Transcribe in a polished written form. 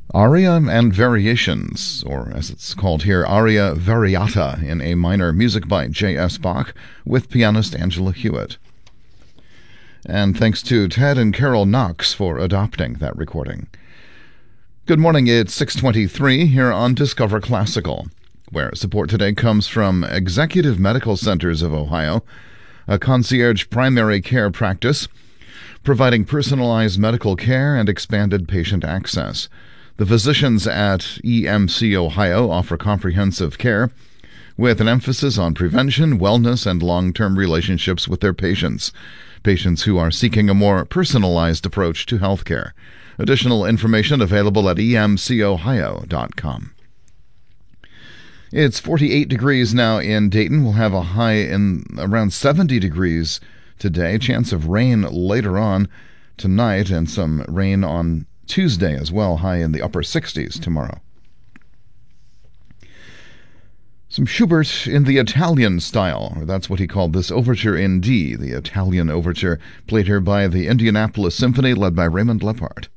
Aria and Variations, or as it's called here, Aria Variata in A minor, music by J.S. Bach, with pianist Angela Hewitt. And thanks to Ted and Carol Knox for adopting that recording. Good morning, it's 6:23 here on Discover Classical, where support today comes from Executive Medical Centers of Ohio, a concierge primary care practice, providing personalized medical care and expanded patient access. The physicians at EMC Ohio offer comprehensive care with an emphasis on prevention, wellness, and long-term relationships with their patients who are seeking a more personalized approach to healthcare. Additional information available at emcohio.com. It's 48 degrees now in Dayton. We'll have a high in around 70 degrees today. Chance of rain later on tonight and some rain on Tuesday as well, high in the upper 60s tomorrow. Some Schubert in the Italian style, or that's what he called this overture in D, the Italian overture, played here by the Indianapolis Symphony, led by Raymond Lepard.